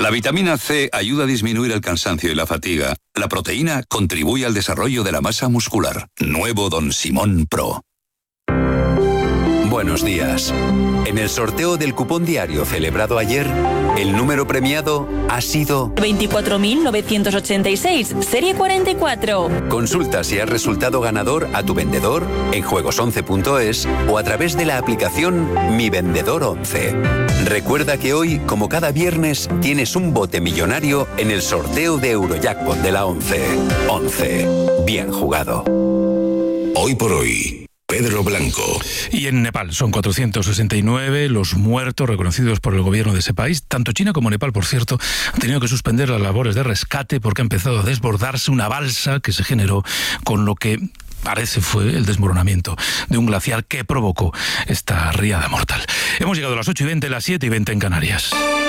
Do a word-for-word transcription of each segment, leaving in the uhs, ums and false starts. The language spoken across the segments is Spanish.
La vitamina C ayuda a disminuir el cansancio y la fatiga. La proteína contribuye al desarrollo de la masa muscular. Nuevo Don Simón Pro. Buenos días. En el sorteo del cupón diario celebrado ayer, el número premiado ha sido veinticuatro mil novecientos ochenta y seis, serie cuarenta y cuatro. Consulta si has resultado ganador a tu vendedor en juegos once punto es o a través de la aplicación Mi Vendedor once. Recuerda que hoy, como cada viernes, tienes un bote millonario en el sorteo de Eurojackpot de la once. once. Bien jugado. Hoy por hoy, Pedro Blanco. Y en Nepal son cuatrocientos sesenta y nueve los muertos reconocidos por el gobierno de ese país. Tanto China como Nepal, por cierto, han tenido que suspender las labores de rescate porque ha empezado a desbordarse una balsa que se generó con lo que parece fue el desmoronamiento de un glaciar que provocó esta riada mortal. Hemos llegado a las ocho y veinte, las siete y veinte en Canarias.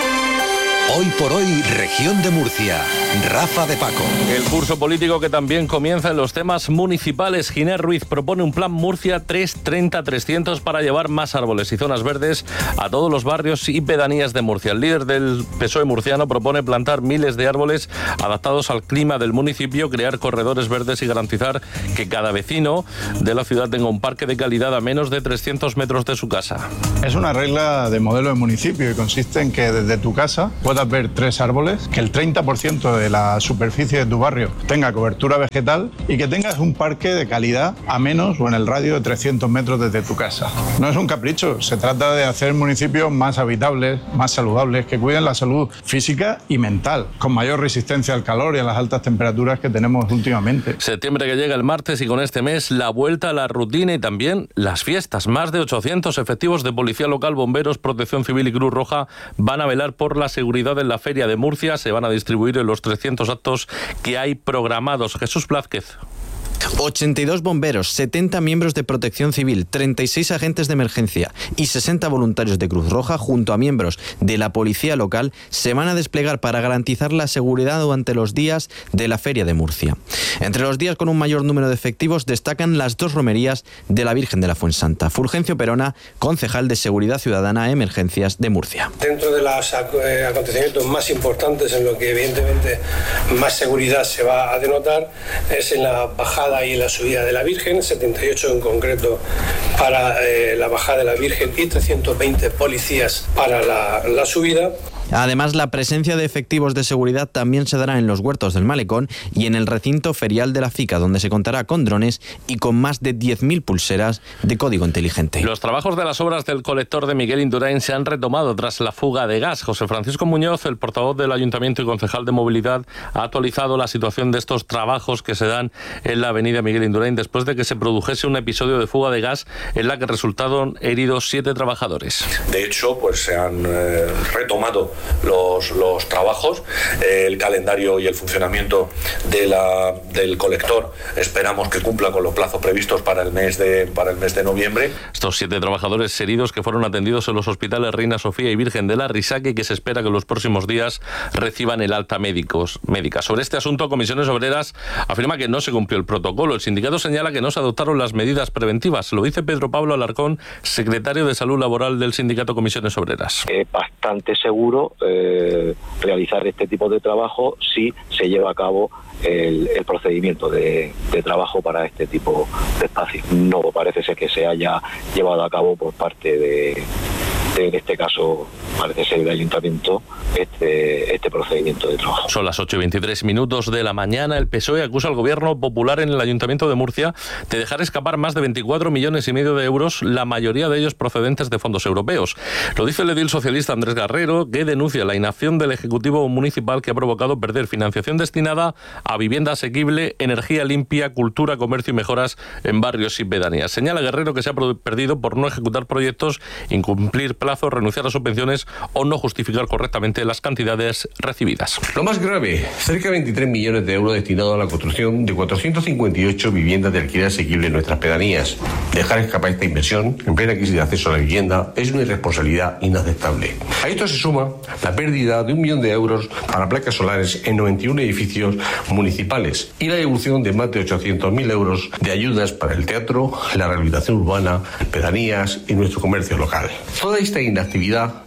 Hoy por hoy, Región de Murcia. Rafa de Paco. El curso político que también comienza en los temas municipales. Giner Ruiz propone un plan Murcia trescientos treinta trescientos para llevar más árboles y zonas verdes a todos los barrios y pedanías de Murcia. El líder del P S O E murciano propone plantar miles de árboles adaptados al clima del municipio, crear corredores verdes y garantizar que cada vecino de la ciudad tenga un parque de calidad a menos de trescientos metros de su casa. Es una regla de modelo de municipio y consiste en que desde tu casa puedas ver tres árboles, que el treinta por ciento de la superficie de tu barrio tenga cobertura vegetal y que tengas un parque de calidad a menos o en el radio de trescientos metros desde tu casa. No es un capricho, se trata de hacer municipios más habitables, más saludables, que cuiden la salud física y mental, con mayor resistencia al calor y a las altas temperaturas que tenemos últimamente. Septiembre que llega el martes y con este mes la vuelta a la rutina y también las fiestas. Más de ochocientos efectivos de Policía Local, Bomberos, Protección Civil y Cruz Roja van a velar por la seguridad en la Feria de Murcia. Se van a distribuir en los trescientos actos que hay programados. Jesús Blázquez. ochenta y dos bomberos, setenta miembros de Protección Civil, treinta y seis agentes de emergencia y sesenta voluntarios de Cruz Roja, junto a miembros de la Policía Local, se van a desplegar para garantizar la seguridad durante los días de la Feria de Murcia. Entre los días con un mayor número de efectivos destacan las dos romerías de la Virgen de la Fuensanta. Fulgencio Perona, concejal de Seguridad Ciudadana e Emergencias de Murcia. Dentro de los acontecimientos más importantes, en lo que evidentemente más seguridad se va a denotar, es en la bajada y la subida de la Virgen, setenta y ocho en concreto para eh, la bajada de la Virgen y trescientos veinte policías para la, la subida. Además, la presencia de efectivos de seguridad también se dará en los huertos del Malecón y en el recinto ferial de la Fica, donde se contará con drones y con más de diez mil pulseras de código inteligente. Los trabajos de las obras del colector de Miguel Indurain se han retomado tras la fuga de gas. José Francisco Muñoz, el portavoz del Ayuntamiento y concejal de Movilidad, ha actualizado la situación de estos trabajos que se dan en la avenida Miguel Indurain después de que se produjese un episodio de fuga de gas en la que resultaron heridos siete trabajadores. De hecho, pues se han eh, retomado Los, los trabajos, eh, el calendario y el funcionamiento de la, del colector esperamos que cumpla con los plazos previstos para el mes de para el mes de noviembre. Estos siete trabajadores heridos que fueron atendidos en los hospitales Reina Sofía y Virgen de la Risaca y que se espera que en los próximos días reciban el alta médicos, médica. Sobre este asunto, Comisiones Obreras afirma que no se cumplió el protocolo. El sindicato señala que no se adoptaron las medidas preventivas. Lo dice Pedro Pablo Alarcón, secretario de Salud Laboral del sindicato Comisiones Obreras. Es bastante seguro Eh, realizar este tipo de trabajo si se lleva a cabo el, el procedimiento de, de trabajo para este tipo de espacios. No parece ser que se haya llevado a cabo por parte de, de en este caso, parece ser el ayuntamiento, este, este procedimiento de trabajo. Son las ocho y veintitrés minutos de la mañana. El P S O E acusa al gobierno popular en el Ayuntamiento de Murcia de dejar escapar más de veinticuatro millones y medio de euros, la mayoría de ellos procedentes de fondos europeos. Lo dice el edil socialista Andrés Garrero, que denuncia la inacción del Ejecutivo Municipal que ha provocado perder financiación destinada a vivienda asequible, energía limpia, cultura, comercio y mejoras en barrios y pedanías. Señala Guerrero que se ha perdido por no ejecutar proyectos, incumplir plazos, renunciar a subvenciones o no justificar correctamente las cantidades recibidas. Lo más grave, cerca de veintitrés millones de euros destinados a la construcción de cuatrocientas cincuenta y ocho viviendas de alquiler asequible en nuestras pedanías. Dejar escapar esta inversión en plena crisis de acceso a la vivienda es una irresponsabilidad inaceptable. A esto se suma la pérdida de un millón de euros para placas solares en noventa y uno edificios municipales y la devolución de más de ochocientos mil euros de ayudas para el teatro, la rehabilitación urbana, pedanías y nuestro comercio local. Toda esta inactividad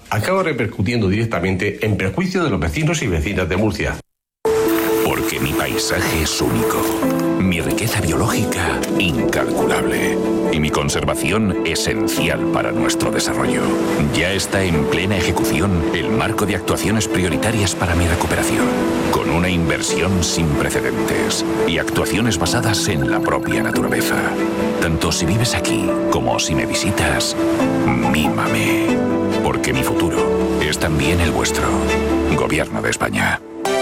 acaba repercutiendo directamente en perjuicio de los vecinos y vecinas de Murcia. Porque mi paisaje es único, mi riqueza biológica incalculable y mi conservación esencial para nuestro desarrollo. Ya está en plena ejecución el marco de actuaciones prioritarias para mi recuperación, con una inversión sin precedentes y actuaciones basadas en la propia naturaleza. Tanto si vives aquí como si me visitas, mímame, porque mi futuro es también el vuestro. Gobierno de España.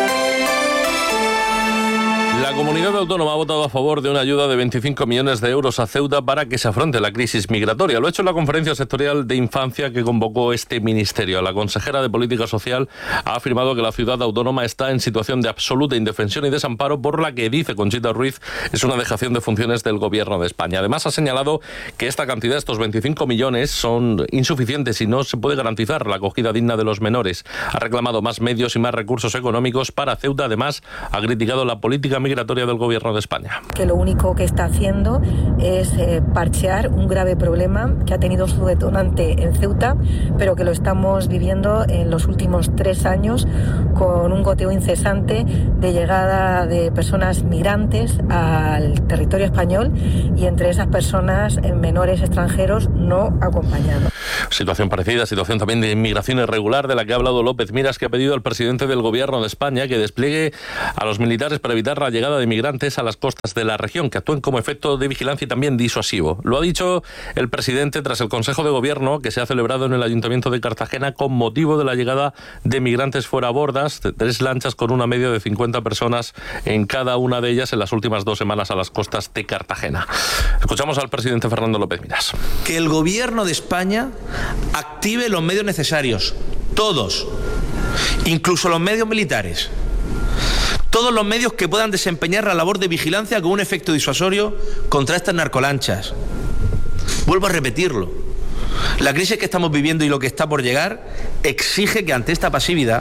La comunidad autónoma ha votado a favor de una ayuda de veinticinco millones de euros a Ceuta para que se afronte la crisis migratoria. Lo ha hecho en la conferencia sectorial de infancia que convocó este ministerio. La consejera de Política Social ha afirmado que la ciudad autónoma está en situación de absoluta indefensión y desamparo, por la que, dice Conchita Ruiz, es una dejación de funciones del Gobierno de España. Además, ha señalado que esta cantidad, estos veinticinco millones, son insuficientes y no se puede garantizar la acogida digna de los menores. Ha reclamado más medios y más recursos económicos para Ceuta. Además, ha criticado la política migratoria del Gobierno de España. Que lo único que está haciendo es eh, parchear un grave problema que ha tenido su detonante en Ceuta, pero que lo estamos viviendo en los últimos tres años con un goteo incesante de llegada de personas migrantes al territorio español y entre esas personas menores extranjeros no acompañados. Situación parecida, situación también de inmigración irregular de la que ha hablado López Miras, que ha pedido al presidente del Gobierno de España que despliegue a los militares para evitar la llegada de migrantes a las costas de la región, que actúen como efecto de vigilancia y también disuasivo. Lo ha dicho el presidente tras el Consejo de Gobierno que se ha celebrado en el Ayuntamiento de Cartagena con motivo de la llegada de migrantes fuera bordas, de tres lanchas con una media de cincuenta personas en cada una de ellas en las últimas dos semanas a las costas de Cartagena. Escuchamos al presidente Fernando López Miras. Que el Gobierno de España active los medios necesarios, todos, incluso los medios militares. Todos los medios que puedan desempeñar la labor de vigilancia con un efecto disuasorio contra estas narcolanchas. Vuelvo a repetirlo. La crisis que estamos viviendo y lo que está por llegar exige que ante esta pasividad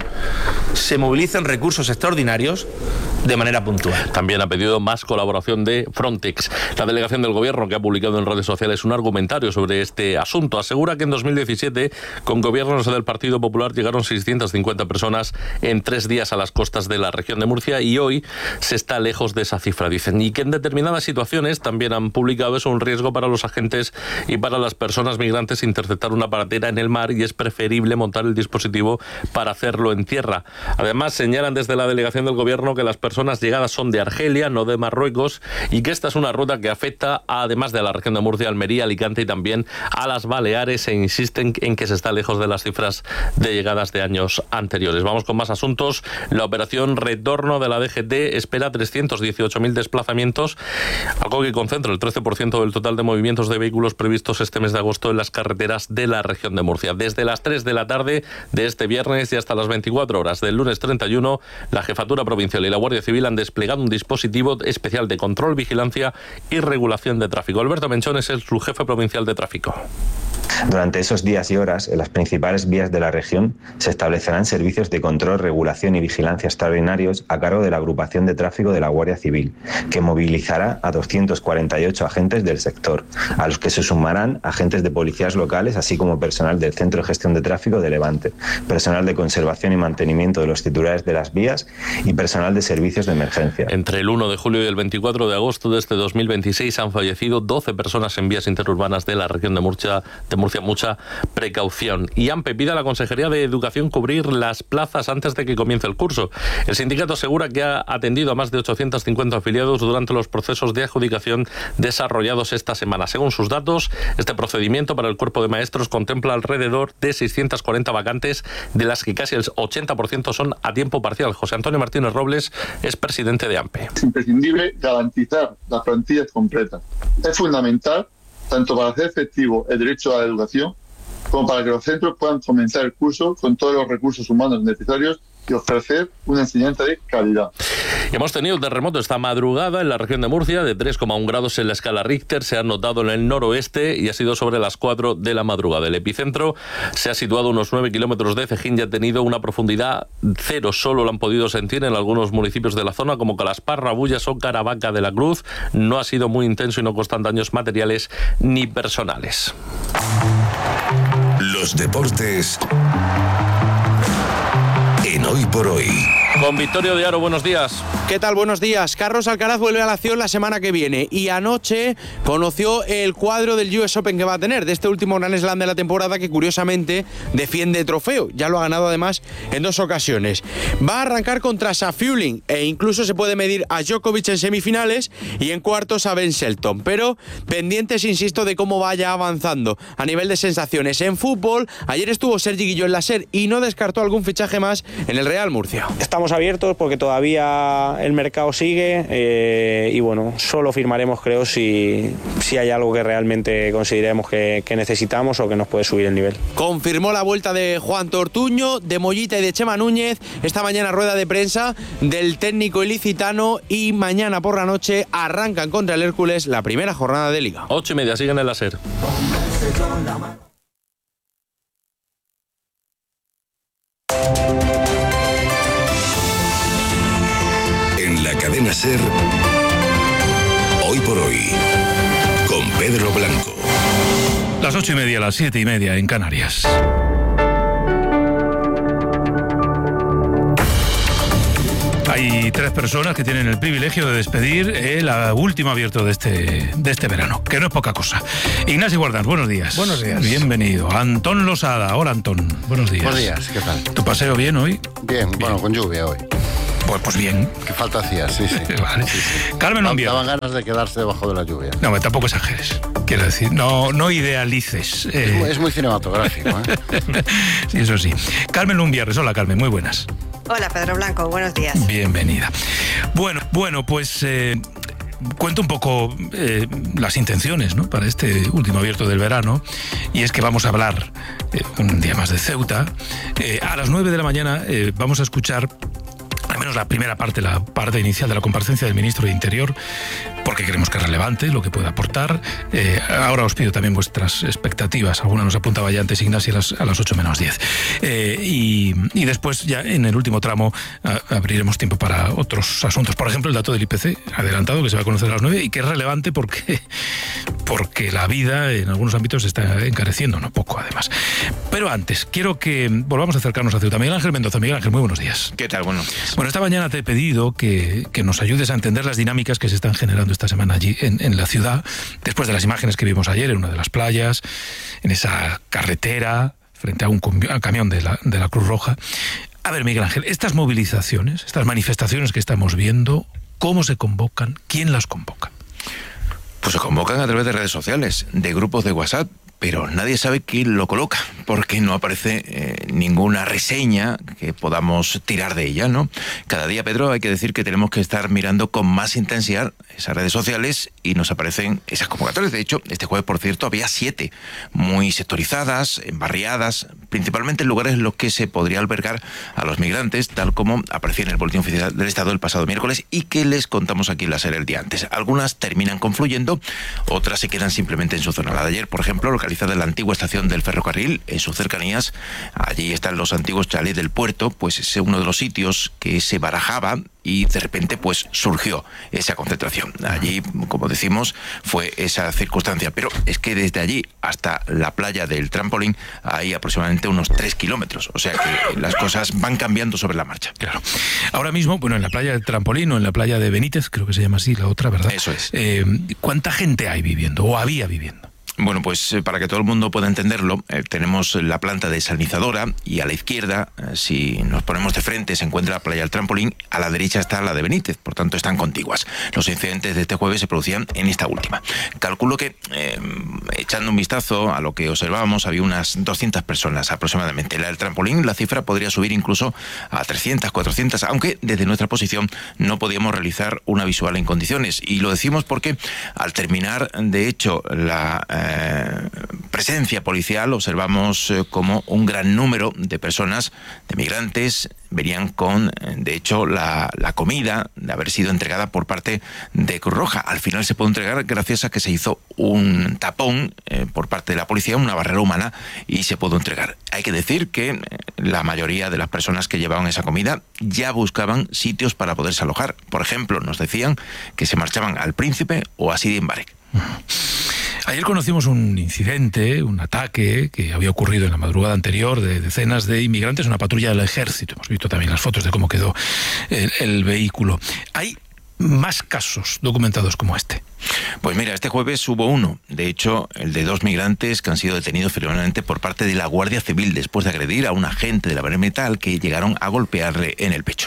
se movilicen recursos extraordinarios de manera puntual. También ha pedido más colaboración de Frontex. La delegación del Gobierno, que ha publicado en redes sociales un argumentario sobre este asunto, asegura que en dos mil diecisiete, con gobiernos del Partido Popular, llegaron seiscientas cincuenta personas en tres días a las costas de la región de Murcia y hoy se está lejos de esa cifra, dicen. Y que en determinadas situaciones, también han publicado, es un riesgo para los agentes y para las personas migrantes interceptar una paratera en el mar y es preferible montar el dispositivo para hacerlo en tierra. Además, señalan desde la delegación del Gobierno que las personas personas llegadas son de Argelia, no de Marruecos, y que esta es una ruta que afecta, además de a la región de Murcia, Almería, Alicante y también a las Baleares, e insisten en que se está lejos de las cifras de llegadas de años anteriores. Vamos con más asuntos. La operación Retorno de la D G T espera trescientos dieciocho mil desplazamientos, algo que concentra el trece por ciento del total de movimientos de vehículos previstos este mes de agosto en las carreteras de la región de Murcia. Desde las tres de la tarde de este viernes y hasta las veinticuatro horas del lunes treinta y uno, la Jefatura Provincial y la Guardia Civil han desplegado un dispositivo especial de control, vigilancia y regulación de tráfico. Alberto Menchón es el subjefe provincial de tráfico. Durante esos días y horas, en las principales vías de la región se establecerán servicios de control, regulación y vigilancia extraordinarios a cargo de la Agrupación de Tráfico de la Guardia Civil, que movilizará a doscientos cuarenta y ocho agentes del sector, a los que se sumarán agentes de policías locales, así como personal del Centro de Gestión de Tráfico de Levante, personal de conservación y mantenimiento de los titulares de las vías y personal de servicios de emergencia. Entre el uno de julio y el veinticuatro de agosto de este dos mil veintiséis han fallecido doce personas en vías interurbanas de la región de Murcia, de Murcia, mucha precaución. Y AMPE pide a la Consejería de Educación cubrir las plazas antes de que comience el curso. El sindicato asegura que ha atendido a más de ochocientos cincuenta afiliados durante los procesos de adjudicación desarrollados esta semana. Según sus datos, este procedimiento para el cuerpo de maestros contempla alrededor de seiscientas cuarenta vacantes, de las que casi el ochenta por ciento son a tiempo parcial. José Antonio Martínez Robles es presidente de AMPE. Es imprescindible garantizar las plantillas completas. Es fundamental tanto para hacer efectivo el derecho a la educación como para que los centros puedan comenzar el curso con todos los recursos humanos necesarios y ofrecer una enseñanza de calidad. Hemos tenido terremoto esta madrugada en la región de Murcia de tres coma uno grados en la escala Richter. Se ha notado en el noroeste y ha sido sobre las cuatro de la madrugada. El epicentro se ha situado a unos nueve kilómetros de Cejín y ha tenido una profundidad cero. Solo lo han podido sentir en algunos municipios de la zona como Calaspar, Rabullas o Caravaca de la Cruz. No ha sido muy intenso y no constan daños materiales ni personales. Los Los deportes en Hoy por Hoy. Con Victorio de Aro, buenos días. ¿Qué tal? Buenos días. Carlos Alcaraz vuelve a la acción la semana que viene y anoche conoció el cuadro del U S Open que va a tener, de este último Grand Slam de la temporada que curiosamente defiende trofeo. Ya lo ha ganado además en dos ocasiones. Va a arrancar contra Safiullin e incluso se puede medir a Djokovic en semifinales y en cuartos a Ben Shelton. Pero pendientes, insisto, de cómo vaya avanzando a nivel de sensaciones. En fútbol, ayer estuvo Sergi Guillón en la SER y no descartó algún fichaje más en el Real Murcia. Estamos abiertos porque todavía el mercado sigue eh, y bueno, solo firmaremos creo si, si hay algo que realmente consideremos que, que necesitamos o que nos puede subir el nivel. Confirmó la vuelta de Juan Tortuño, de Mollita y de Chema Núñez. Esta mañana rueda de prensa del técnico ilicitano y mañana por la noche arrancan contra el Hércules la primera jornada de Liga. Ocho y media, siguen en la SER. En la cadena SER, Hoy por Hoy, con Pedro Blanco. Las ocho y media, las siete y media en Canarias. Hay tres personas que tienen el privilegio de despedir el último abierto de este, de este verano, que no es poca cosa. Ignacio Guardans, buenos días. Buenos días. Bienvenido. Antón Losada. Hola, Antón. Buenos días. Buenos días, ¿qué tal? ¿Tu paseo bien hoy? Bien, bien. Bueno, con lluvia hoy. Pues, pues bien. ¿Qué falta hacía? Sí, sí. Vale. Sí, sí. Carmen Lumbia. Daban ganas de quedarse debajo de la lluvia. No, tampoco exageres. Quiero decir, no, no idealices. Eh... Es, muy, es muy cinematográfico, ¿eh? Sí, eso sí. Carmen Lumbierres. Hola, Carmen. Muy buenas. Hola, Pedro Blanco. Buenos días. Bienvenida. Bueno, bueno, pues... Eh... Cuento un poco eh, las intenciones, ¿no?, para este último abierto del verano, y es que vamos a hablar eh, un día más de Ceuta. Eh, a las nueve de la mañana eh, vamos a escuchar al menos la primera parte, la parte inicial de la comparecencia del ministro de Interior, porque creemos que es relevante lo que puede aportar. Eh, ahora os pido también vuestras expectativas. Alguna nos apuntaba ya antes Ignacio a las, a las ocho menos diez. Eh, y, y después, ya en el último tramo, a, abriremos tiempo para otros asuntos. Por ejemplo, el dato del I P C adelantado, que se va a conocer a las nueve y que es relevante porque, porque la vida en algunos ámbitos se está encareciendo, no poco además. Pero antes, quiero que volvamos a acercarnos a Ceuta. Miguel Ángel Mendoza. Miguel Ángel, muy buenos días. ¿Qué tal? Buenos días. Bueno, esta mañana te he pedido que, que nos ayudes a entender las dinámicas que se están generando esta semana allí en, en la ciudad, después de las imágenes que vimos ayer en una de las playas, en esa carretera, frente a un camión de la, de la Cruz Roja. A ver, Miguel Ángel, estas movilizaciones, estas manifestaciones que estamos viendo, ¿cómo se convocan? ¿Quién las convoca? Pues se convocan a través de redes sociales, de grupos de WhatsApp, pero nadie sabe quién lo coloca, porque no aparece eh, ninguna reseña que podamos tirar de ella, ¿no? Cada día, Pedro, hay que decir que tenemos que estar mirando con más intensidad esas redes sociales y nos aparecen esas convocatorias. De hecho, este jueves, por cierto, había siete, muy sectorizadas, embarriadas, principalmente en lugares en los que se podría albergar a los migrantes, tal como aparecía en el Boletín Oficial del Estado el pasado miércoles y que les contamos aquí en la SER el día antes. Algunas terminan confluyendo, otras se quedan simplemente en su zona. La de ayer, por ejemplo, localizada en la antigua estación del ferrocarril, en sus cercanías, allí están los antiguos chalés del puerto, pues es uno de los sitios que se barajaba y de repente pues surgió esa concentración. Allí, como decimos, fue esa circunstancia, pero es que desde allí hasta la playa del Trampolín hay aproximadamente unos tres kilómetros, o sea que las cosas van cambiando sobre la marcha. Claro. Ahora mismo, bueno, en la playa del Trampolín o en la playa de Benítez, creo que se llama así la otra, ¿verdad? Eso es. Eh, ¿Cuánta gente hay viviendo o había viviendo? Bueno, pues eh, para que todo el mundo pueda entenderlo, eh, tenemos la planta desalinizadora y a la izquierda, eh, si nos ponemos de frente, se encuentra la playa del Trampolín, a la derecha está la de Benítez, por tanto están contiguas. Los incidentes de este jueves se producían en esta última. Calculo que, eh, echando un vistazo a lo que observábamos, había unas doscientas personas aproximadamente. La del Trampolín, la cifra podría subir incluso a trescientas, cuatrocientas, aunque desde nuestra posición no podíamos realizar una visual en condiciones. Y lo decimos porque al terminar, de hecho, la... Eh, Eh, presencia policial, observamos eh, como un gran número de personas, de migrantes, venían con, eh, de hecho, la, la comida de haber sido entregada por parte de Cruz Roja. Al final se pudo entregar gracias a que se hizo un tapón eh, por parte de la policía, una barrera humana, y se pudo entregar. Hay que decir que eh, la mayoría de las personas que llevaban esa comida ya buscaban sitios para poderse alojar. Por ejemplo, nos decían que se marchaban al Príncipe o a Sidi Mbarek. Ayer conocimos un incidente, un ataque que había ocurrido en la madrugada anterior de decenas de inmigrantes, una patrulla del ejército. Hemos visto también las fotos de cómo quedó el, el vehículo. Hay más casos documentados como este. Pues mira, este jueves hubo uno, de hecho, el de dos migrantes que han sido detenidos finalmente por parte de la Guardia Civil después de agredir a un agente de la Brigada Militar que llegaron a golpearle en el pecho.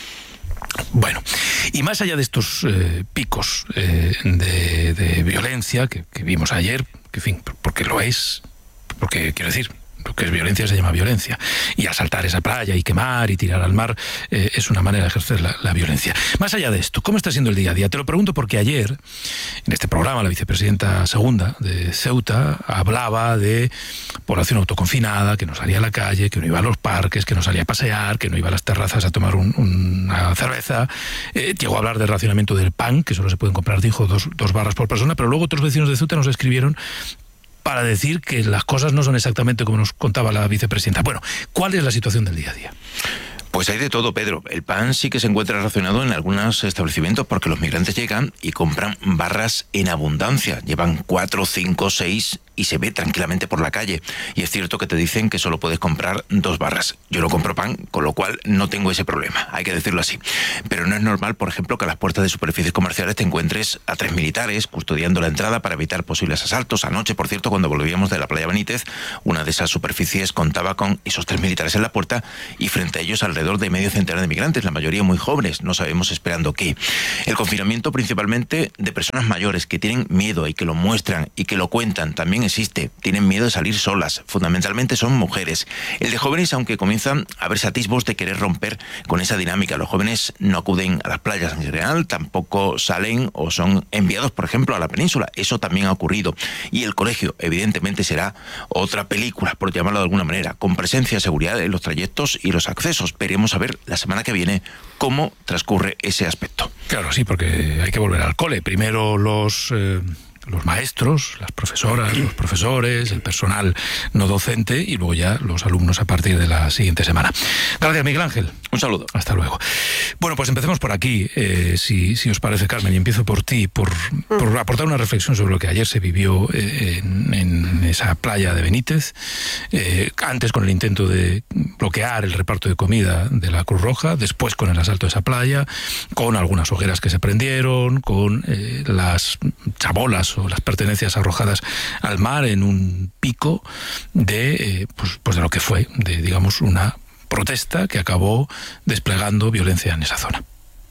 Bueno, y más allá de estos eh, picos eh, de, de violencia que, que vimos ayer, que en fin, porque lo es, porque quiero decir, lo que es violencia se llama violencia, y asaltar esa playa y quemar y tirar al mar eh, es una manera de ejercer la, la violencia. Más allá de esto, ¿cómo está siendo el día a día? Te lo pregunto porque ayer, en este programa, la vicepresidenta segunda de Ceuta hablaba de población autoconfinada, que no salía a la calle, que no iba a los parques, que no salía a pasear, que no iba a las terrazas a tomar un, una cerveza. Eh, llegó a hablar del racionamiento del pan, que solo se pueden comprar, dijo, dos, dos barras por persona, pero luego otros vecinos de Ceuta nos escribieron para decir que las cosas no son exactamente como nos contaba la vicepresidenta. Bueno, ¿cuál es la situación del día a día? Pues hay de todo, Pedro. El pan sí que se encuentra racionado en algunos establecimientos porque los migrantes llegan y compran barras en abundancia. Llevan cuatro, cinco, seis y se ve tranquilamente por la calle. Y es cierto que te dicen que solo puedes comprar dos barras. Yo no compro pan, con lo cual no tengo ese problema, hay que decirlo así. Pero no es normal, por ejemplo, que a las puertas de superficies comerciales te encuentres a tres militares custodiando la entrada para evitar posibles asaltos. Anoche, por cierto, cuando volvíamos de la playa Benítez, una de esas superficies contaba con esos tres militares en la puerta y frente a ellos alrededor de medio centenar de migrantes, la mayoría muy jóvenes, no sabemos esperando qué. El confinamiento principalmente de personas mayores que tienen miedo y que lo muestran y que lo cuentan, también existe. Tienen miedo de salir solas, fundamentalmente son mujeres. El de jóvenes, aunque comienzan a verse atisbos de querer romper con esa dinámica. Los jóvenes no acuden a las playas en general, tampoco salen o son enviados, por ejemplo, a la península. Eso también ha ocurrido. Y el colegio, evidentemente, será otra película, por llamarlo de alguna manera, con presencia y seguridad en los trayectos y los accesos. Veremos a ver la semana que viene cómo transcurre ese aspecto. Claro, sí, porque hay que volver al cole. Primero los... Eh... los maestros, las profesoras, los profesores, el personal no docente y luego ya los alumnos a partir de la siguiente semana. Gracias, Miguel Ángel. Un saludo. Hasta luego. Bueno, pues empecemos por aquí, eh, si, si os parece, Carmen, y empiezo por ti, por, por aportar una reflexión sobre lo que ayer se vivió eh, en, en esa playa de Benítez, eh, antes con el intento de bloquear el reparto de comida de la Cruz Roja, después con el asalto de esa playa, con algunas hogueras que se prendieron, con eh, las chabolas o las pertenencias arrojadas al mar en un pico de, eh, pues, pues de lo que fue, de, digamos, una protesta que acabó desplegando violencia en esa zona.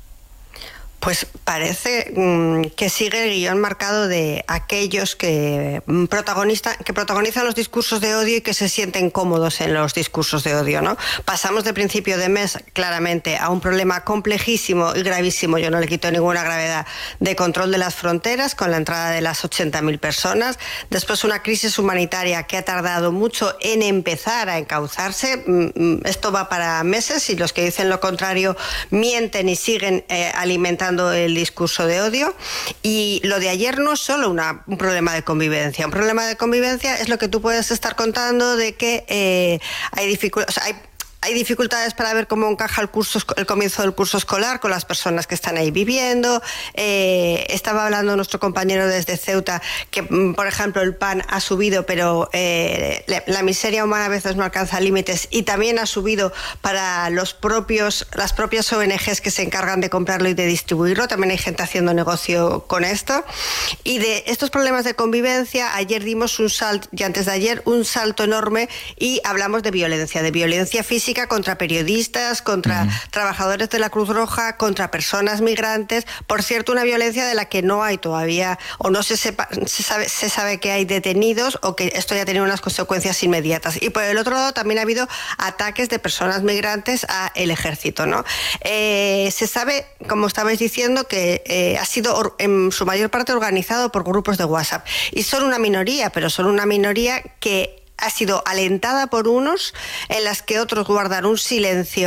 Pues parece mmm, que sigue el guión marcado de aquellos que, mmm, protagonista, que protagonizan los discursos de odio y que se sienten cómodos en los discursos de odio, ¿no? Pasamos de principio de mes claramente a un problema complejísimo y gravísimo, yo no le quito ninguna gravedad, de control de las fronteras con la entrada de las ochenta mil personas, después una crisis humanitaria que ha tardado mucho en empezar a encauzarse. Mmm, esto va para meses y los que dicen lo contrario mienten y siguen eh, alimentando el discurso de odio. Y lo de ayer no es solo una, un problema de convivencia. Un problema de convivencia es lo que tú puedes estar contando de que eh, hay dificultades, o sea, hay Hay dificultades para ver cómo encaja el, curso, el comienzo del curso escolar con las personas que están ahí viviendo. Eh, estaba hablando nuestro compañero desde Ceuta que, por ejemplo, el pan ha subido, pero eh, la miseria humana a veces no alcanza límites y también ha subido para los propios, las propias O N Ges que se encargan de comprarlo y de distribuirlo. También hay gente haciendo negocio con esto. Y de estos problemas de convivencia, ayer dimos un salto, y antes de ayer, un salto enorme y hablamos de violencia, de violencia física contra periodistas, contra uh-huh. trabajadores de la Cruz Roja, contra personas migrantes. Por cierto, una violencia de la que no hay todavía, o no se, sepa, se, sabe, se sabe que hay detenidos o que esto ya ha tenido unas consecuencias inmediatas. Y por el otro lado también ha habido ataques de personas migrantes al ejército, ¿no? Eh, se sabe, como estabais diciendo, que eh, ha sido en su mayor parte organizado por grupos de WhatsApp. Y son una minoría, pero son una minoría que ha sido alentada por unos, en las que otros guardan un silencio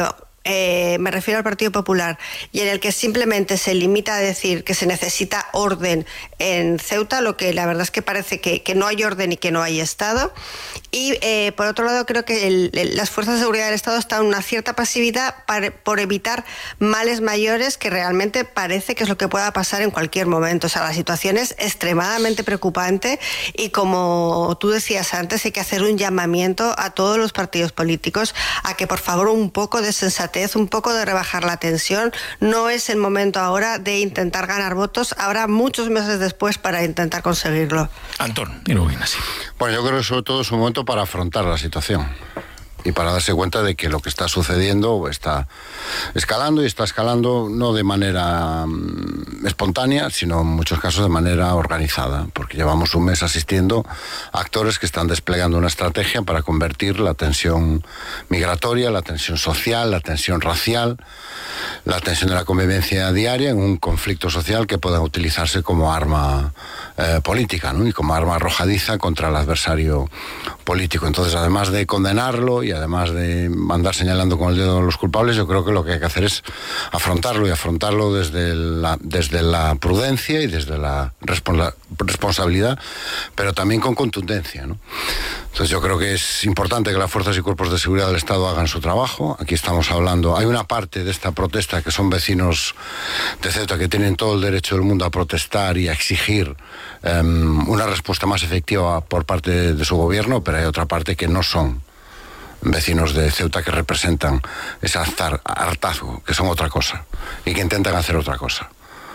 eh, me refiero al Partido Popular, y en el que simplemente se limita a decir que se necesita orden en Ceuta, lo que la verdad es que parece que, que no hay orden y que no hay Estado. Y eh, por otro lado, creo que el, el, las fuerzas de seguridad del Estado están en una cierta pasividad para, por evitar males mayores, que realmente parece que es lo que pueda pasar en cualquier momento. O sea, la situación es extremadamente preocupante y, como tú decías antes, hay que hacer un llamamiento a todos los partidos políticos a que, por favor, un poco de sensatez, un poco de rebajar la tensión. No es el momento ahora de intentar ganar votos. Habrá muchos meses después para intentar conseguirlo. Antón, y luego viene así. Bueno, yo creo que sobre todo es un momento para afrontar la situación y para darse cuenta de que lo que está sucediendo está escalando, y está escalando no de manera um, espontánea, sino en muchos casos de manera organizada, porque llevamos un mes asistiendo a actores que están desplegando una estrategia para convertir la tensión migratoria, la tensión social, la tensión racial, la tensión de la convivencia diaria en un conflicto social que pueda utilizarse como arma eh, política, ¿no? Y como arma arrojadiza contra el adversario político. Entonces, además de condenarlo y además de andar señalando con el dedo a los culpables, yo creo que lo que hay que hacer es afrontarlo, y afrontarlo desde la, desde la prudencia y desde la responsa- responsabilidad, pero también con contundencia, ¿no? Entonces yo creo que es importante que las fuerzas y cuerpos de seguridad del Estado hagan su trabajo. Aquí estamos hablando, hay una parte de esta protesta que son vecinos de Ceuta que tienen todo el derecho del mundo a protestar y a exigir um, una respuesta más efectiva por parte de, de su gobierno, pero hay otra parte que no son vecinos de Ceuta, que representan ese hartazgo, que son otra cosa y que intentan hacer otra cosa,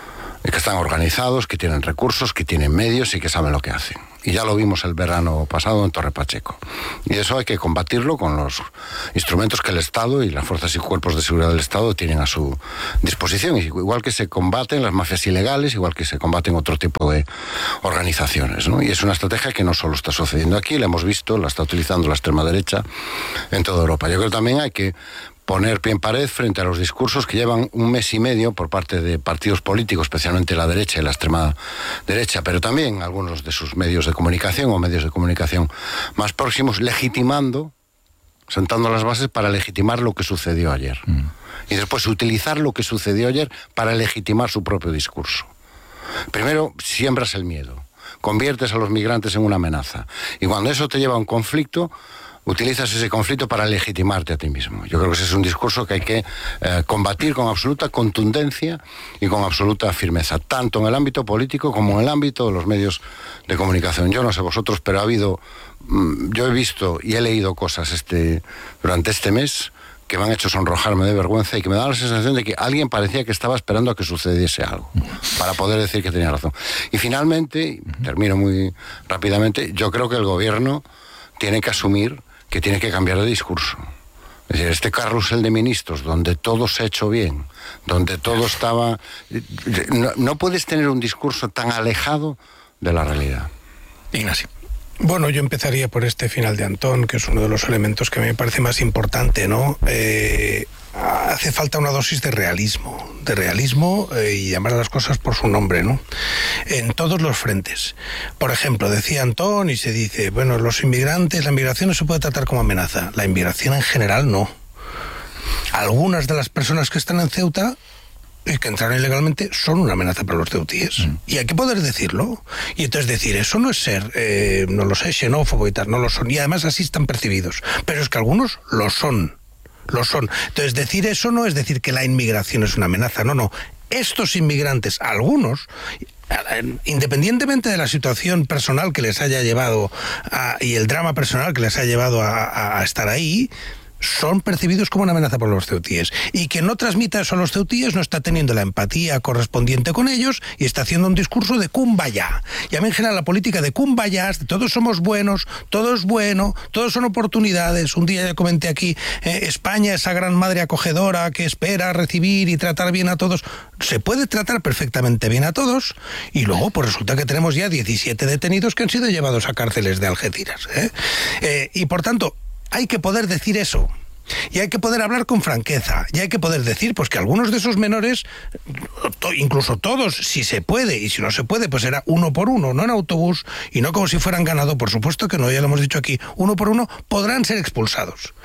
y que están organizados, que tienen recursos, que tienen medios y que saben lo que hacen. Y ya lo vimos el verano pasado en Torre Pacheco. Y eso hay que combatirlo con los instrumentos que el Estado y las fuerzas y cuerpos de seguridad del Estado tienen a su disposición. Igual que se combaten las mafias ilegales, igual que se combaten otro tipo de organizaciones, ¿no? Y es una estrategia que no solo está sucediendo aquí, la hemos visto, la está utilizando la extrema derecha en toda Europa. Yo creo que también hay que poner pie en pared frente a los discursos que llevan un mes y medio por parte de partidos políticos, especialmente la derecha y la extrema derecha, pero también algunos de sus medios de comunicación o medios de comunicación más próximos, legitimando, sentando las bases para legitimar lo que sucedió ayer. Mm. Y después utilizar lo que sucedió ayer para legitimar su propio discurso. Primero, siembras el miedo, conviertes a los migrantes en una amenaza. Y cuando eso te lleva a un conflicto, utilizas ese conflicto para legitimarte a ti mismo. Yo creo que ese es un discurso que hay que eh, combatir con absoluta contundencia y con absoluta firmeza, tanto en el ámbito político como en el ámbito de los medios de comunicación. Yo no sé vosotros, pero ha habido, mmm, yo he visto y he leído cosas este, durante este mes que me han hecho sonrojarme de vergüenza y que me da la sensación de que alguien parecía que estaba esperando a que sucediese algo para poder decir que tenía razón. Y finalmente, termino muy rápidamente, yo creo que el gobierno tiene que asumir que tiene que cambiar de discurso. Es decir, este carrusel de ministros, donde todo se ha hecho bien, donde todo estaba... No, no puedes tener un discurso tan alejado de la realidad. Ignacio. Bueno, yo empezaría por este final de Antón, que es uno de los elementos que me parece más importante, ¿no? Eh, hace falta una dosis de realismo, de realismo eh, y llamar a las cosas por su nombre, ¿no? En todos los frentes. Por ejemplo, decía Antón y se dice, bueno, los inmigrantes, la inmigración no se puede tratar como amenaza. La inmigración en general no. Algunas de las personas que están en Ceuta y que entraron ilegalmente son una amenaza para los ceutíes. Mm. Y hay que poder decirlo. Y entonces decir, eso no es ser, eh, no lo sé, xenófobo y tal, no lo son. Y además así están percibidos. Pero es que algunos lo son. Lo son. Entonces decir eso no es decir que la inmigración es una amenaza. No, no. Estos inmigrantes, algunos, independientemente de la situación personal que les haya llevado a, y el drama personal que les haya llevado a, a estar ahí, son percibidos como una amenaza por los ceutíes. Y quien no transmita eso a los ceutíes no está teniendo la empatía correspondiente con ellos y está haciendo un discurso de kumbaya. Y a mí en general la política de kumbayas, de todos somos buenos, todo es bueno, todos son oportunidades. Un día ya comenté aquí, eh, España, esa gran madre acogedora que espera recibir y tratar bien a todos. Se puede tratar perfectamente bien a todos y luego pues resulta que tenemos ya diecisiete detenidos que han sido llevados a cárceles de Algeciras. ¿eh? Eh, y por tanto, hay que poder decir eso. Y hay que poder hablar con franqueza. Y hay que poder decir pues que algunos de esos menores, to, incluso todos, si se puede, y si no se puede, pues será uno por uno, no en autobús, y no como si fueran ganado, por supuesto que no, ya lo hemos dicho aquí, uno por uno, podrán ser expulsados.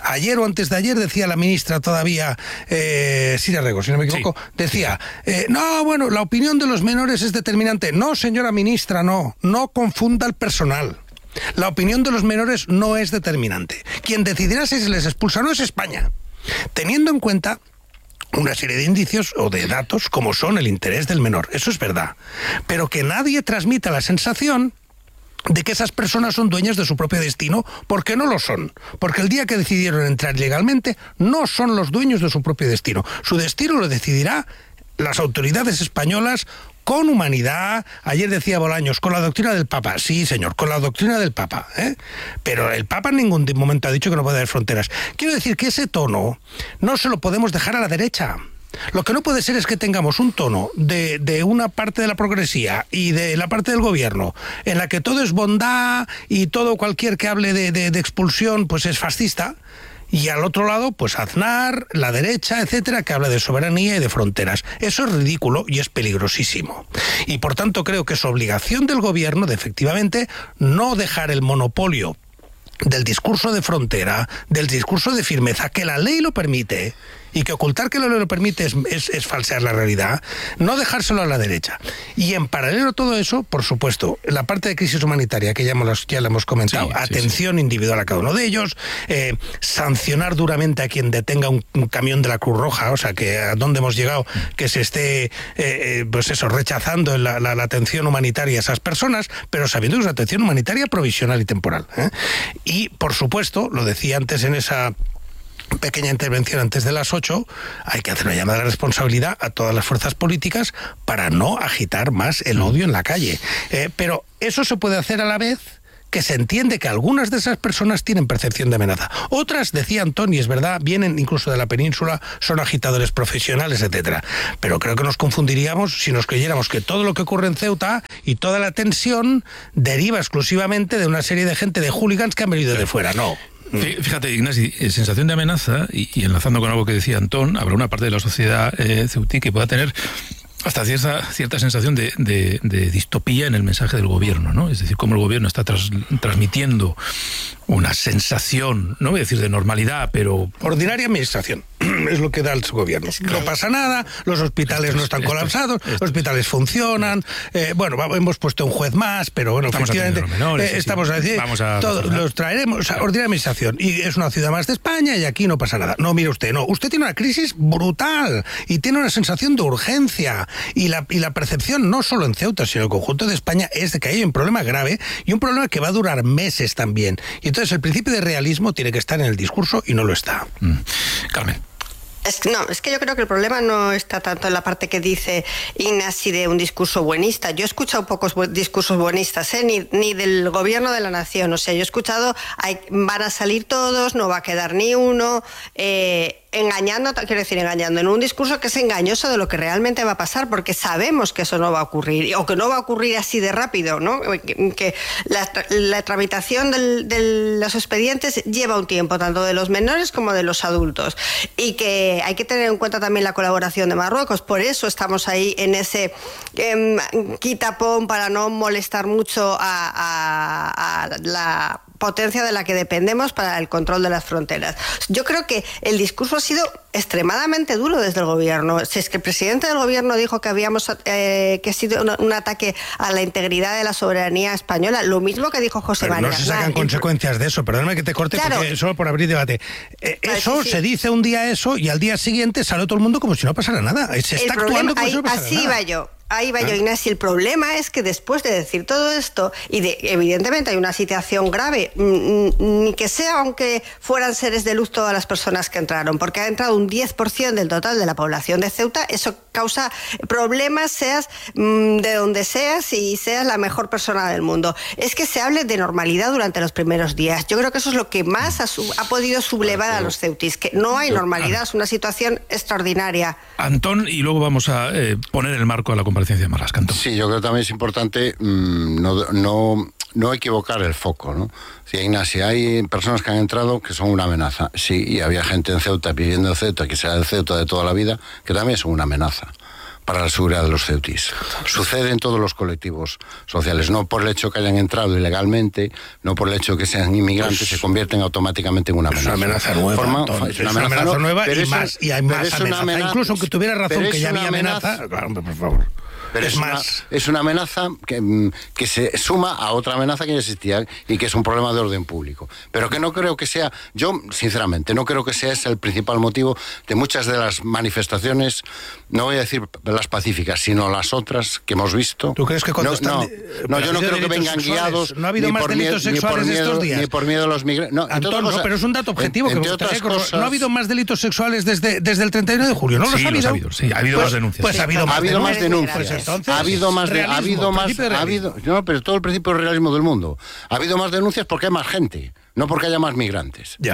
Ayer o antes de ayer decía la ministra todavía, eh, Siria Rego, si no me equivoco, sí, decía, eh, no, bueno, la opinión de los menores es determinante. No, señora ministra, no, no confunda el personal. La opinión de los menores no es determinante. Quien decidirá si se les expulsa no es España, teniendo en cuenta una serie de indicios o de datos como son el interés del menor. Eso es verdad. Pero que nadie transmita la sensación de que esas personas son dueñas de su propio destino, porque no lo son. Porque el día que decidieron entrar legalmente, no son los dueños de su propio destino. Su destino lo decidirá las autoridades españolas con humanidad. Ayer decía Bolaños, con la doctrina del Papa. Sí, señor, con la doctrina del Papa, ¿eh? Pero el Papa en ningún momento ha dicho que no puede haber fronteras. Quiero decir que ese tono no se lo podemos dejar a la derecha. Lo que no puede ser es que tengamos un tono de, de una parte de la progresía y de la parte del gobierno en la que todo es bondad y todo cualquier que hable de, de, de expulsión pues es fascista, y al otro lado pues Aznar, la derecha, etcétera, que habla de soberanía y de fronteras. Eso es ridículo y es peligrosísimo. Y por tanto creo que es obligación del gobierno de efectivamente no dejar el monopolio del discurso de frontera, del discurso de firmeza, que la ley lo permite, y que ocultar que la ley lo permite es, es, es falsear la realidad, no dejárselo a la derecha. Y en paralelo a todo eso, por supuesto, la parte de crisis humanitaria, que ya, hemos, ya la hemos comentado, sí, atención sí, sí. individual a cada uno de ellos, eh, sancionar duramente a quien detenga un, un camión de la Cruz Roja, o sea, que a dónde hemos llegado, que se esté, eh, eh, pues eso, rechazando la, la, la atención humanitaria a esas personas, pero sabiendo que es una atención humanitaria provisional y temporal, ¿eh? Y, por supuesto, lo decía antes en esa pequeña intervención antes de las ocho, hay que hacer una llamada de responsabilidad a todas las fuerzas políticas para no agitar más el odio en la calle. Eh, pero eso se puede hacer a la vez que se entiende que algunas de esas personas tienen percepción de amenaza. Otras, decía Antón, y es verdad, vienen incluso de la península, son agitadores profesionales, etcétera. Pero creo que nos confundiríamos si nos creyéramos que todo lo que ocurre en Ceuta y toda la tensión deriva exclusivamente de una serie de gente, de hooligans que han venido de fuera. No. Fíjate, Ignasi, sensación de amenaza, y, y enlazando con algo que decía Antón, habrá una parte de la sociedad eh, ceutí que pueda tener hasta cierta, cierta sensación de, de, de distopía en el mensaje del gobierno, ¿no? Es decir, cómo el gobierno está tras, transmitiendo una sensación, no voy a decir de normalidad, pero... ordinaria administración, es lo que da el gobierno. No pasa nada, los hospitales esto es, no están colapsados, esto, esto. los hospitales funcionan, eh, bueno, hemos puesto un juez más, pero bueno, estamos efectivamente, menores, eh, estamos a decir, vamos a todos los traeremos, o sea, ordinaria administración, y es una ciudad más de España y aquí no pasa nada. No, mire usted, no, usted tiene una crisis brutal y tiene una sensación de urgencia, y la, y la percepción no solo en Ceuta, sino en el conjunto de España es de que hay un problema grave y un problema que va a durar meses también. Y entonces el principio de realismo tiene que estar en el discurso y no lo está. Mm. Carmen. Es que no, es que yo creo que el problema no está tanto en la parte que dice Ignasi de un discurso buenista. Yo he escuchado pocos bu- discursos buenistas, ¿eh? ni, ni del gobierno de la nación. O sea, yo he escuchado, hay, van a salir todos, no va a quedar ni uno, eh, engañando, quiero decir, engañando en un discurso que es engañoso de lo que realmente va a pasar, porque sabemos que eso no va a ocurrir, o que no va a ocurrir así de rápido, ¿no? Que, que la, la tramitación del, de los expedientes lleva un tiempo, tanto de los menores como de los adultos, y que hay que tener en cuenta también la colaboración de Marruecos. Por eso estamos ahí en ese eh, quitapón para no molestar mucho a, a, a la potencia de la que dependemos para el control de las fronteras. Yo creo que el discurso ha sido extremadamente duro desde el gobierno. Si es que el presidente del gobierno dijo que habíamos eh, que ha sido un, un ataque a la integridad de la soberanía española, lo mismo que dijo José Pero María. no se sacan Aznar. consecuencias de eso, perdóname que te corte, claro, porque solo por abrir debate. Eh, eso sí, sí. se dice un día eso y al día siguiente sale todo el mundo como si no pasara nada. Se está el actuando problema, como ahí, si no pasara así nada. Así iba yo. Ahí va yo, Ignasi. El problema es que después de decir todo esto, y de, evidentemente hay una situación grave, ni que sea aunque fueran seres de luz todas las personas que entraron, porque ha entrado un diez por ciento del total de la población de Ceuta, eso causa problemas, seas de donde seas y seas la mejor persona del mundo. Es que se hable de normalidad durante los primeros días. Yo creo que eso es lo que más ha, sub, ha podido sublevar a los ceutis, que no hay normalidad, es una situación extraordinaria. Antón, y luego vamos a eh, poner el marco a la comparecencia de Marlaska. Antón. Sí, yo creo que también es importante mmm, no, no, no equivocar el foco, ¿no? Sí, Ignacio, hay personas que han entrado que son una amenaza. Sí, y había gente en Ceuta viviendo en Ceuta, que sea el Ceuta de toda la vida, que también son una amenaza para la seguridad de los ceutíes. Sucede en todos los colectivos sociales, no por el hecho que hayan entrado ilegalmente, no por el hecho que sean inmigrantes, pues, se convierten automáticamente en una amenaza. Es una amenaza nueva. Forma, es una amenaza, amenaza nueva y, es, más, y hay más amenaza. amenaza. Incluso aunque tuviera razón que ya había amenaza, amenaza claro, por favor. Pero es, es, más. Una, es una amenaza que, que se suma a otra amenaza que ya existía y que es un problema de orden público. Pero que no creo que sea, yo sinceramente, no creo que sea ese el principal motivo de muchas de las manifestaciones, no voy a decir las pacíficas, sino las otras que hemos visto. ¿Tú crees que cuando no, están, no, no yo no creo que vengan sexuales, guiados no ha habido ni, más por delitos miedo, sexuales ni por miedo, estos días? Ni por miedo a los migrantes. No, Antón, no, pero es un dato objetivo en, que me gustaría que cosas, no ha habido más delitos sexuales desde, desde el treinta y uno de julio, ¿no? Sí, ¿Los ha habido? Los ha habido, sí, ha habido pues, más denuncias. Pues sí. ha habido más ha habido denuncias. Más denuncias. Pues entonces, ha habido más de, ha habido más ha habido, no, pero todo el principio del realismo del mundo. Ha habido más denuncias porque hay más gente, no porque haya más migrantes. Ya.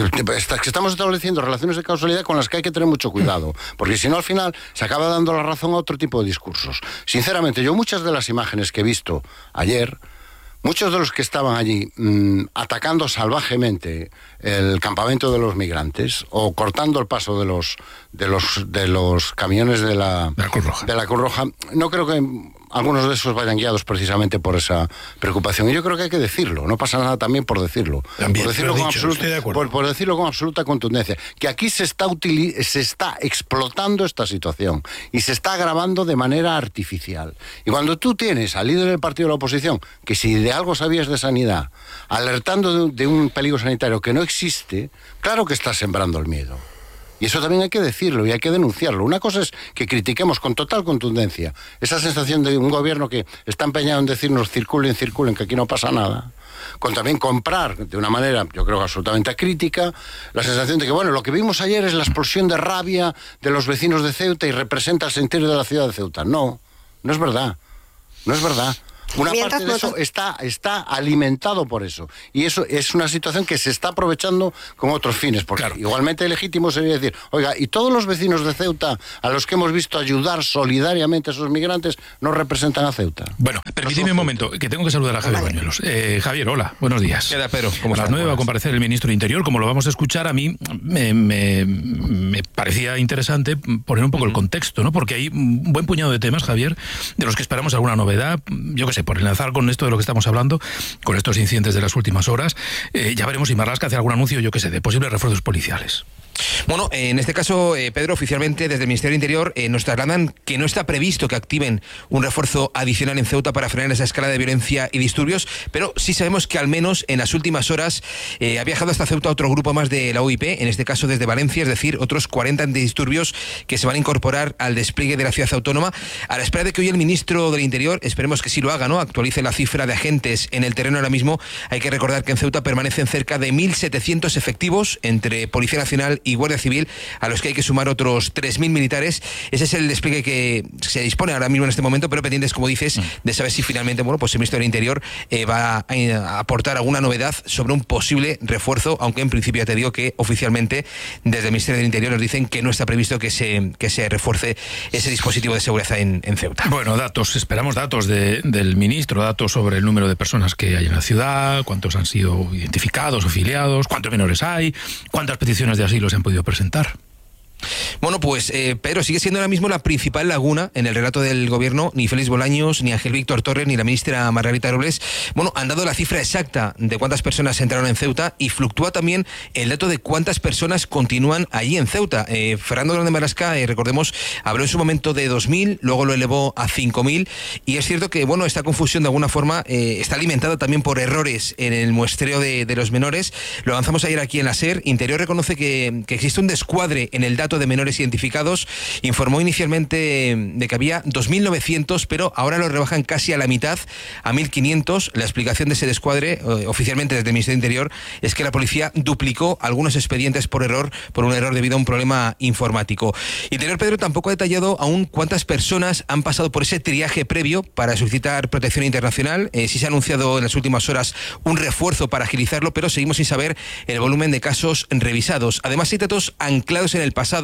Estamos estableciendo relaciones de causalidad con las que hay que tener mucho cuidado, porque si no al final se acaba dando la razón a otro tipo de discursos. Sinceramente, yo muchas de las imágenes que he visto ayer, muchos de los que estaban allí mmm, atacando salvajemente el campamento de los migrantes o cortando el paso de los de los de los camiones de la, de la Cruz Roja, de la Cruz Roja, no creo que algunos de esos vayan guiados precisamente por esa preocupación. Y yo creo que hay que decirlo, no pasa nada también por decirlo. También, por, decirlo con dicho, absoluta, por, por decirlo con absoluta contundencia. Que aquí se está, utili- se está explotando esta situación y se está agravando de manera artificial. Y cuando tú tienes al líder del partido de la oposición, que si de algo sabías de sanidad, alertando de, de un peligro sanitario que no existe, claro que estás sembrando el miedo. Y eso también hay que decirlo y hay que denunciarlo. Una cosa es que critiquemos con total contundencia esa sensación de un gobierno que está empeñado en decirnos circulen, circulen, que aquí no pasa nada. Con también comprar de una manera, yo creo, absolutamente acrítica, la sensación de que, bueno, lo que vimos ayer es la explosión de rabia de los vecinos de Ceuta y representa el sentir de la ciudad de Ceuta. No, no es verdad. No es verdad. Una parte de eso está, está alimentado por eso. Y eso es una situación que se está aprovechando con otros fines. Porque claro, igualmente legítimo sería decir, oiga, y todos los vecinos de Ceuta a los que hemos visto ayudar solidariamente a esos migrantes no representan a Ceuta. Bueno, permíteme un momento, que tengo que saludar a Javier Bañuelos. Eh, Javier, hola, buenos días. ¿Qué tal, Pedro? Como a las nueve va a comparecer el ministro de Interior, como lo vamos a escuchar, a mí me, me, me parecía interesante poner un poco uh-huh. el contexto, ¿no? Porque hay un buen puñado de temas, Javier, de los que esperamos alguna novedad, yo qué sé, por enlazar con esto de lo que estamos hablando, con estos incidentes de las últimas horas, eh, ya veremos si Marlaska hace algún anuncio, yo qué sé, de posibles refuerzos policiales. Bueno, en este caso, eh, Pedro, oficialmente desde el Ministerio del Interior eh, nos trasladan que no está previsto que activen un refuerzo adicional en Ceuta para frenar esa escala de violencia y disturbios, pero sí sabemos que al menos en las últimas horas eh, ha viajado hasta Ceuta otro grupo más de la U I P, en este caso desde Valencia, es decir, otros cuarenta antidisturbios que se van a incorporar al despliegue de la ciudad autónoma, a la espera de que hoy el ministro del Interior, esperemos que sí lo haga, ¿no?, actualice la cifra de agentes en el terreno ahora mismo. Hay que recordar que en Ceuta permanecen cerca de mil setecientos efectivos entre Policía Nacional y Guardia Civil, a los que hay que sumar otros tres mil militares. Ese es el despliegue que se dispone ahora mismo en este momento, pero pendientes, como dices, de saber si finalmente, bueno, pues el ministro del Interior eh, va a aportar alguna novedad sobre un posible refuerzo, aunque en principio ya te digo que oficialmente desde el Ministerio del Interior nos dicen que no está previsto que se, que se refuerce ese dispositivo de seguridad en, en Ceuta. Bueno, datos, esperamos datos de, del ministro, datos sobre el número de personas que hay en la ciudad, cuántos han sido identificados o filiados, cuántos menores hay, cuántas peticiones de asilo se han podido presentar. Bueno, pues eh, Pedro, sigue siendo ahora mismo la principal laguna en el relato del gobierno. Ni Félix Bolaños, ni Ángel Víctor Torres, ni la ministra Margarita Robles, bueno, han dado la cifra exacta de cuántas personas entraron en Ceuta, y fluctúa también el dato de cuántas personas continúan allí en Ceuta. Eh, Fernando Grande Marlaska, eh, recordemos, habló en su momento de dos mil, luego lo elevó a cinco mil, y es cierto que, bueno, esta confusión de alguna forma eh, está alimentada también por errores en el muestreo de, de los menores. Lo avanzamos ayer aquí en la SER. Interior reconoce que, que existe un descuadre en el dato de menores identificados. Informó inicialmente de que había dos mil novecientos, pero ahora lo rebajan casi a la mitad, a mil quinientos. La explicación de ese descuadre, eh, oficialmente desde el Ministerio del Interior, es que la policía duplicó algunos expedientes por error, por un error debido a un problema informático. Interior, Pedro, tampoco ha detallado aún cuántas personas han pasado por ese triaje previo para solicitar protección internacional. Eh, sí se ha anunciado en las últimas horas un refuerzo para agilizarlo, pero seguimos sin saber el volumen de casos revisados. Además, hay datos anclados en el pasado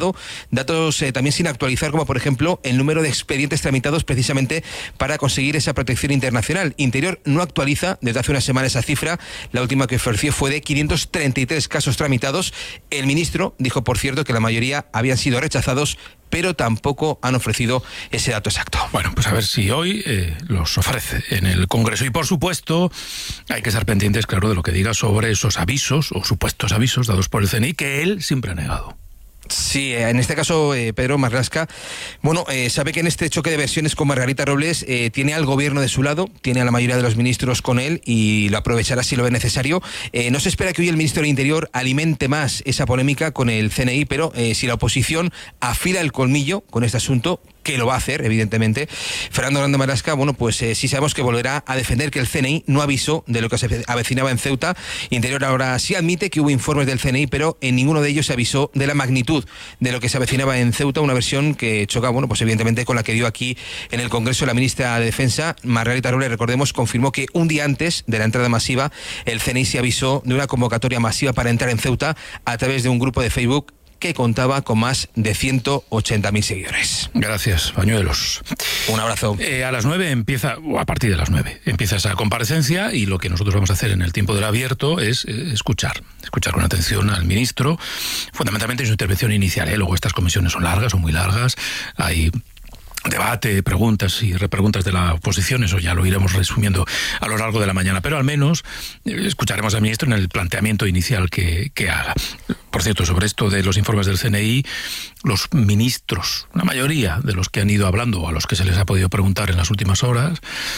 datos eh, también sin actualizar, como por ejemplo el número de expedientes tramitados precisamente para conseguir esa protección internacional. Interior no actualiza desde hace una semana esa cifra, la última que ofreció fue de quinientos treinta y tres casos tramitados. El ministro dijo, por cierto, que la mayoría habían sido rechazados, pero tampoco han ofrecido ese dato exacto. Bueno, pues a ver si hoy eh, los ofrece en el Congreso. Y por supuesto, hay que estar pendientes, claro, de lo que diga sobre esos avisos o supuestos avisos dados por el C N I, que él siempre ha negado. Sí, en este caso, eh, Pedro Marlaska, bueno, eh, sabe que en este choque de versiones con Margarita Robles eh, tiene al gobierno de su lado, tiene a la mayoría de los ministros con él y lo aprovechará si lo ve necesario. Eh, no se espera que hoy el ministro del Interior alimente más esa polémica con el C N I, pero eh, si la oposición afila el colmillo con este asunto, que lo va a hacer, evidentemente, Fernando Grande Marlaska, bueno, pues eh, sí sabemos que volverá a defender que el C N I no avisó de lo que se avecinaba en Ceuta. Interior ahora sí admite que hubo informes del C N I, pero en ninguno de ellos se avisó de la magnitud de lo que se avecinaba en Ceuta, una versión que choca, bueno, pues evidentemente con la que dio aquí en el Congreso la ministra de Defensa, Margarita Robles, recordemos, confirmó que un día antes de la entrada masiva, el C N I se avisó de una convocatoria masiva para entrar en Ceuta a través de un grupo de Facebook que contaba con más de ciento ochenta mil seguidores. Gracias, pañuelos. Un abrazo. Eh, a las nueve empieza, o a partir de las nueve, empieza esa comparecencia y lo que nosotros vamos a hacer en el tiempo del abierto es eh, escuchar, escuchar con atención al ministro, fundamentalmente en su intervención inicial. ¿eh? Luego estas comisiones son largas, son muy largas, hay debate, preguntas y repreguntas de la oposición, eso ya lo iremos resumiendo a lo largo de la mañana, pero al menos eh, escucharemos al ministro en el planteamiento inicial que, que haga. Por cierto, sobre esto de los informes del C N I, los ministros, una mayoría de los que han ido hablando o a los que se les ha podido preguntar en las últimas horas,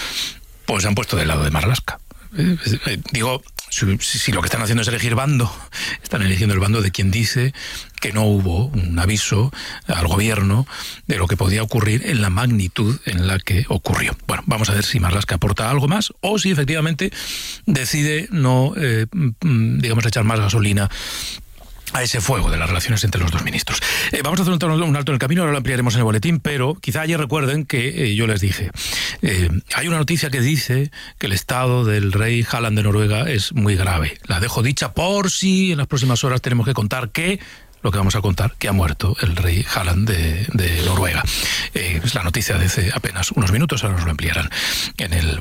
pues se han puesto del lado de Marlaska. Eh, eh, digo, si, si lo que están haciendo es elegir bando, están eligiendo el bando de quien dice que no hubo un aviso al gobierno de lo que podía ocurrir en la magnitud en la que ocurrió. Bueno, vamos a ver si Marlaska aporta algo más o si efectivamente decide no, eh, digamos, echar más gasolina a ese fuego de las relaciones entre los dos ministros. Eh, vamos a hacer un, un alto en el camino, ahora lo ampliaremos en el boletín, pero quizá ayer recuerden que eh, yo les dije, eh, hay una noticia que dice que el estado del rey Harald de Noruega es muy grave. La dejo dicha por si en las próximas horas tenemos que contar que, lo que vamos a contar, que ha muerto el rey Harald de, de Noruega. Eh, es la noticia de hace apenas unos minutos, ahora nos lo ampliarán en el